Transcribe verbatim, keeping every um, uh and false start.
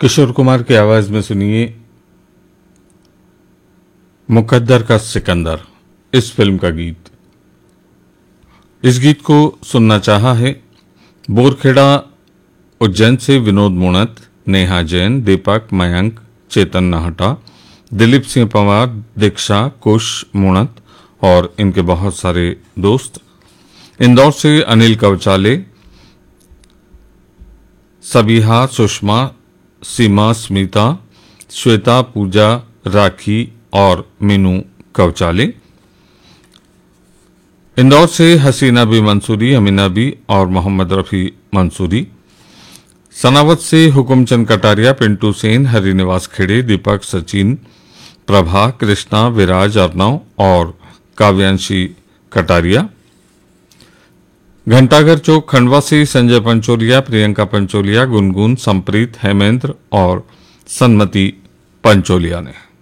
किशोर कुमार की आवाज में सुनिए मुकद्दर का सिकंदर, इस फिल्म का गीत। इस गीत को सुनना चाहा है बोरखेड़ा उज्जैन से विनोद मुणत, नेहा जैन, दीपक, मयंक, चेतन नाहटा, दिलीप सिंह पवार, दीक्षा, कुश मुणत और इनके बहुत सारे दोस्त। इंदौर से अनिल कवचाले, सबीहा, सुषमा, सीमा, स्मिता, श्वेता, पूजा, राखी और मीनू कवचाले। इंदौर से हसीना बी मंसूरी, अमीना बी और मोहम्मद रफी मंसूरी। सनावत से हुकुमचंद कटारिया, पिंटू सेन, हरिनिवास खेड़े, दीपक, सचिन, प्रभा, कृष्णा, विराज, अर्नव और काव्यांशी कटारिया। घंटाघर चौक खंडवा से संजय पंचोलिया, प्रियंका पंचोलिया, गुनगुन, संप्रीत, हेमेंद्र और सन्मति पंचोलिया ने।